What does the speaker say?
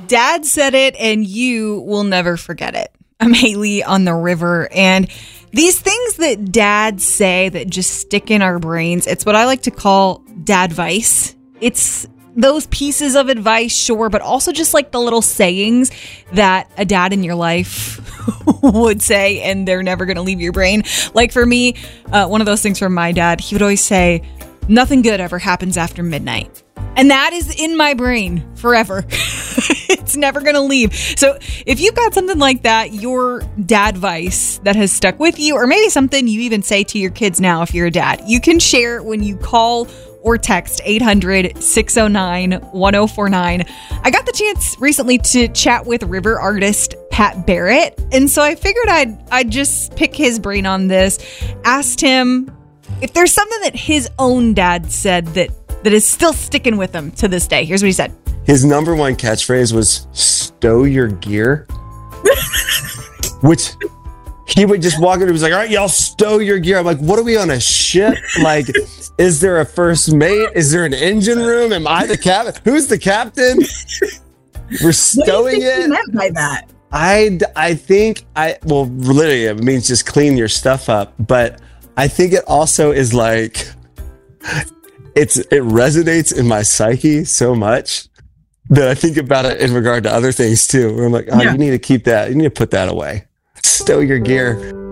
Dad said it and you will never forget it. I'm Haley on the river, and these things that dads say that just stick in our brains, it's what I like to call dadvice. It's those pieces of advice, sure, but also just like the little sayings that a dad in your life would say, and they're never going to leave your brain. Like for me, one of those things from my dad, he would always say, nothing good ever happens after midnight. And that is in my brain forever. It's never going to leave. So if you've got something like that, your dadvice that has stuck with you, or maybe something you even say to your kids now if you're a dad, you can share when you call or text 800-609-1049. I got the chance recently to chat with river artist Pat Barrett, and so I figured I'd just pick his brain on this. Asked him if there's something that his own dad said that is still sticking with him to this day. Here's what he said. His number one catchphrase was stow your gear, which he would just walk in and he was like, all right, y'all stow your gear. I'm like, what are we on a ship? Like, is there a first mate? Is there an engine room? Am I the captain? Who's the captain? We're stowing it. What do you think it. he meant by that? I think literally it means just clean your stuff up. But I think it also is like, it resonates in my psyche so much that I think about it in regard to other things too. Where I'm like, you need to keep that. You need to put that away. Stow your gear.